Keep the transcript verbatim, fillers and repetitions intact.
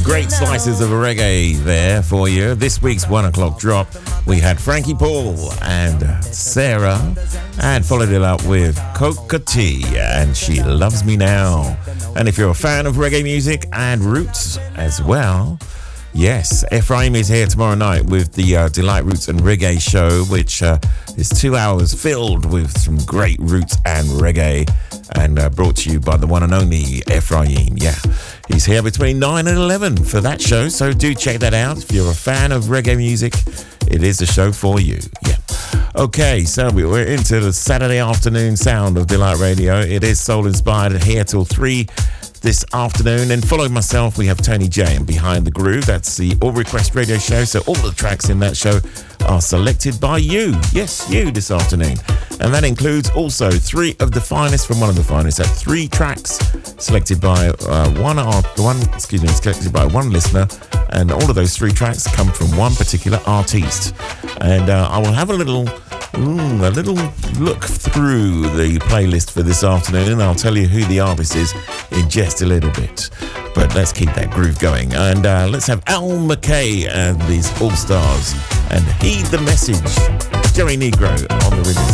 Great slices of reggae there for you. This week's one o'clock drop, we had Frankie Paul and Sarah, and followed it up with Coca T and She Loves Me Now. And if you're a fan of reggae music and roots as well, yes, Ephraim is here tomorrow night with the uh, Delight Roots and Reggae show, which uh, is two hours filled with some great roots and reggae, and uh, brought to you by the one and only Ephraim. Yeah, he's here between nine and eleven for that show, so do check that out. If you're a fan of reggae music, it is the show for you. Yeah. Okay, so we're into the Saturday afternoon sound of Delight Radio. It is soul inspired, here till three this afternoon. And following myself, we have Tony J and Behind the Groove. That's the All Request Radio show. So all the tracks in that show are selected by you. Yes, you this afternoon. And that includes also three of the finest from one of the finest. That's three tracks selected by uh, one art, one excuse me, selected by one listener, and all of those three tracks come from one particular artiste. And uh, I will have a little, mm, a little look through the playlist for this afternoon, and I'll tell you who the artist is in just a little bit. But let's keep that groove going, and uh, let's have Al McKay and these All Stars and Heed the Message. Jerry Negro on the rhythm.